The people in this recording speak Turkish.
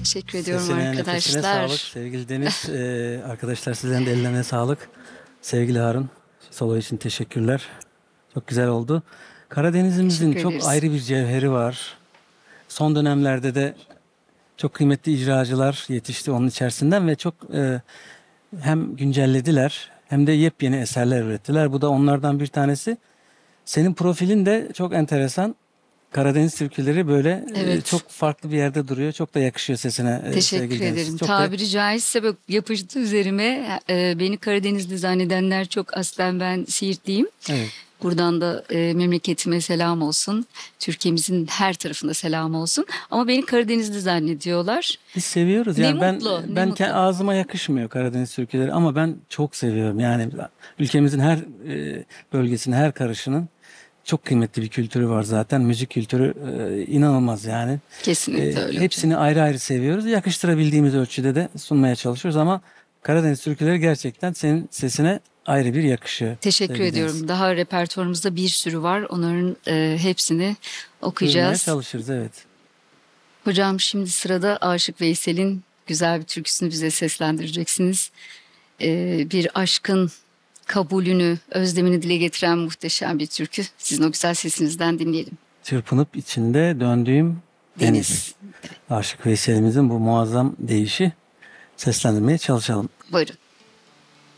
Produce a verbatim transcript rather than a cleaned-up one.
Teşekkür ediyorum Sesine, nefesine sağlık arkadaşlar. sevgili Deniz. Ee, arkadaşlar sizlerin de ellerine sağlık. Sevgili Harun, solo için teşekkürler. Çok güzel oldu. Karadenizimizin Teşekkür çok ederiz. ayrı bir cevheri var. Son dönemlerde de çok kıymetli icracılar yetişti onun içerisinden ve çok e, hem güncellediler hem de yepyeni eserler ürettiler. Bu da onlardan bir tanesi. Senin profilin de çok enteresan. Karadeniz türküleri böyle e, Evet. çok farklı bir yerde duruyor. Çok da yakışıyor sesine e, Teşekkür sevgili Deniz. ederim. Çok da Tabiri caizse böyle yapıştı üzerime. Ee, beni Karadenizli zannedenler çok, aslen ben Siirtliyim. evet. Buradan da e, memleketime selam olsun. Türkiye'mizin her tarafında selam olsun. Ama beni Karadenizli zannediyorlar. Biz seviyoruz Ne yani ben mutlu, ne ben ke- mutlu. ağzıma yakışmıyor Karadeniz türküleri ama ben çok seviyorum. Yani ülkemizin her e, bölgesinin her karışının çok kıymetli bir kültürü var zaten. Müzik kültürü e, inanılmaz yani. Kesinlikle E, öyle hocam. hepsini ayrı ayrı seviyoruz. Yakıştırabildiğimiz ölçüde de sunmaya çalışıyoruz ama Karadeniz türküleri gerçekten senin sesine ayrı bir yakışıyor Teşekkür sevgili Deniz. ediyorum. Daha repertuarımızda bir sürü var. Onların e, hepsini Duyurmaya okuyacağız. çalışırız evet. Hocam şimdi sırada Aşık Veysel'in güzel bir türküsünü bize seslendireceksiniz. Ee, bir aşkın kabulünü, özlemini dile getiren muhteşem bir türkü. Sizin o güzel sesinizden dinleyelim. Çırpınıp içinde döndüğüm deniz. Deniz. Aşık Veysel'imizin bu muazzam deyişi seslendirmeye çalışalım. Buyurun.